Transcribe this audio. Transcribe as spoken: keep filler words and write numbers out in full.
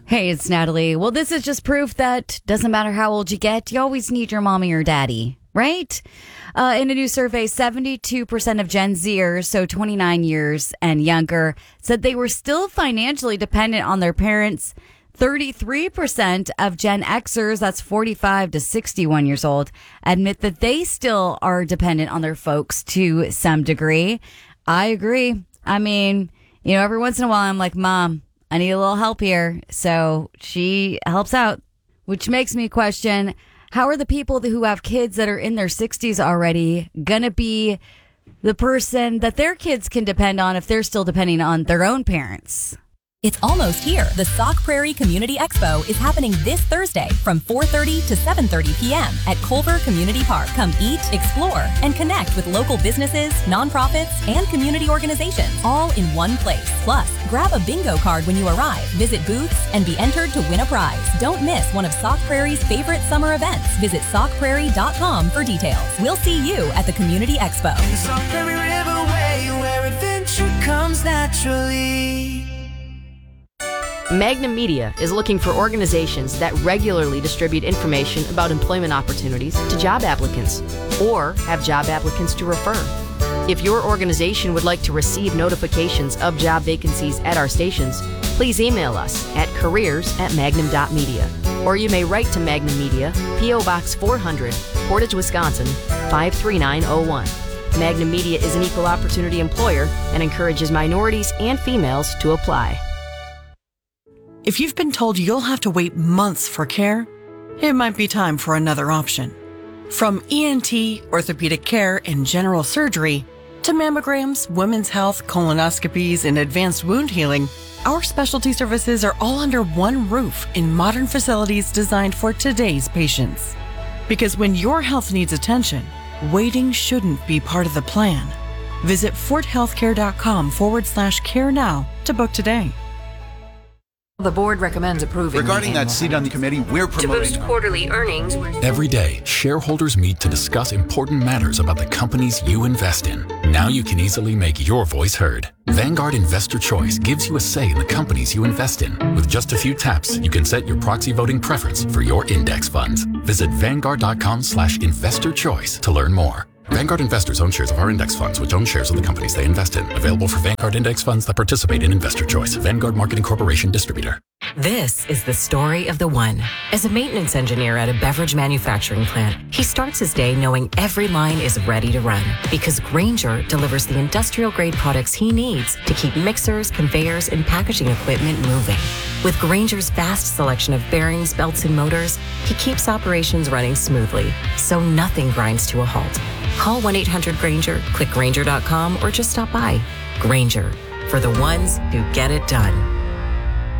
Hey, it's Natalie. Well, this is just proof that doesn't matter how old you get, you always need your mommy or daddy, right? Uh, in a new survey, seventy-two percent of Gen Zers, so twenty-nine years and younger, said they were still financially dependent on their parents. thirty-three percent of Gen Xers, that's forty-five to sixty-one years old, admit that they still are dependent on their folks to some degree. I agree. I mean, you know, every once in a while I'm like, Mom, I need a little help here. So she helps out, which makes me question, how are the people who have kids that are in their sixties already going to be the person that their kids can depend on if they're still depending on their own parents? It's almost here. The Sauk Prairie Community Expo is happening this Thursday from four thirty to seven thirty p.m. at Culver Community Park. Come eat, explore, and connect with local businesses, nonprofits, and community organizations, all in one place. Plus, grab a bingo card when you arrive, visit booths, and be entered to win a prize. Don't miss one of Sauk Prairie's favorite summer events. Visit sauk prairie dot com for details. We'll see you at the Community Expo. In the Sauk Prairie Riverway, where adventure comes naturally. Magnum Media is looking for organizations that regularly distribute information about employment opportunities to job applicants or have job applicants to refer. If your organization would like to receive notifications of job vacancies at our stations, please email us at careers at magnum dot media. Or you may write to Magnum Media, P O Box four hundred, Portage, Wisconsin, five three nine zero one. Magnum Media is an equal opportunity employer and encourages minorities and females to apply. If you've been told you'll have to wait months for care, it might be time for another option. From E N T, orthopedic care, and general surgery, to mammograms, women's health, colonoscopies, and advanced wound healing, our specialty services are all under one roof in modern facilities designed for today's patients. Because when your health needs attention, waiting shouldn't be part of the plan. Visit forthealthcare.com forward slash care now to book today. The board recommends approving. Regarding that seat on the committee, we're promoting to boost quarterly earnings. Every day, shareholders meet to discuss important matters about the companies you invest in. Now you can easily make your voice heard. Vanguard Investor Choice gives you a say in the companies you invest in. With just a few taps, you can set your proxy voting preference for your index funds. Visit vanguard.com slash investor choice to learn more. Vanguard investors own shares of our index funds, which own shares of the companies they invest in. Available for Vanguard index funds that participate in Investor Choice. Vanguard Marketing Corporation Distributor. This is the story of the one. As a maintenance engineer at a beverage manufacturing plant, he starts his day knowing every line is ready to run because Grainger delivers the industrial-grade products he needs to keep mixers, conveyors, and packaging equipment moving. With Grainger's vast selection of bearings, belts, and motors, he keeps operations running smoothly, so nothing grinds to a halt. Call one eight hundred Grainger, click Grainger dot com, or just stop by. Grainger, for the ones who get it done.